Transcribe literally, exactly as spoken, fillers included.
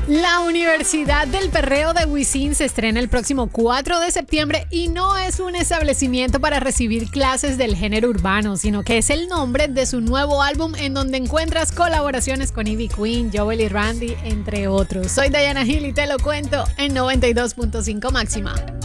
La Universidad del Perreo de Wisin se estrena el próximo cuatro de septiembre y no es un establecimiento para recibir clases del género urbano, sino que es el nombre de su nuevo álbum en donde encuentras colaboraciones con Ivy Queen, Joel y Randy, entre otros. Soy Diana Gil y te lo cuento en noventa y dos punto cinco Máxima.